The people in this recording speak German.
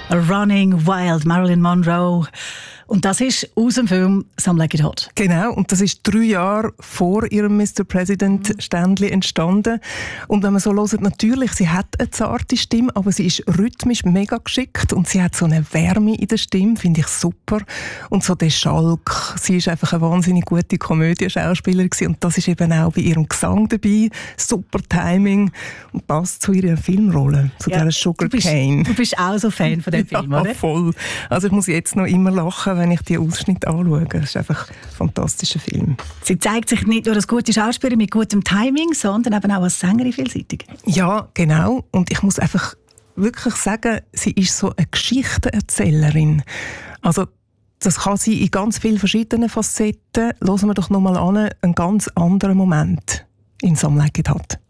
Running Wild, Marilyn Monroe. Und das ist aus dem Film «Some Like It Hot». Genau, und das ist 3 Jahre vor ihrem Mr. President-Ständchen entstanden. Und wenn man so hört, natürlich, sie hat eine zarte Stimme, aber sie ist rhythmisch mega geschickt und sie hat so eine Wärme in der Stimme, finde ich super. Und so der Schalk, sie ist einfach eine wahnsinnig gute Komödie-Schauspielerin gewesen. Und das ist eben auch bei ihrem Gesang dabei. Super Timing und passt zu ihrer Filmrolle, zu dieser Sugar Cane. Du bist auch so Fan von dem Film, oder? Ja, voll. Also ich muss jetzt noch immer lachen, wenn ich die Ausschnitte anschaue. Das ist einfach ein fantastischer Film. Sie zeigt sich nicht nur als gute Schauspielerin mit gutem Timing, sondern eben auch als Sängerin vielseitig. Ja, genau. Und ich muss einfach wirklich sagen, sie ist so eine Geschichtenerzählerin. Also das kann sie in ganz vielen verschiedenen Facetten. Hören wir doch noch mal an, einen ganz anderen Moment in «Some Like It Hot».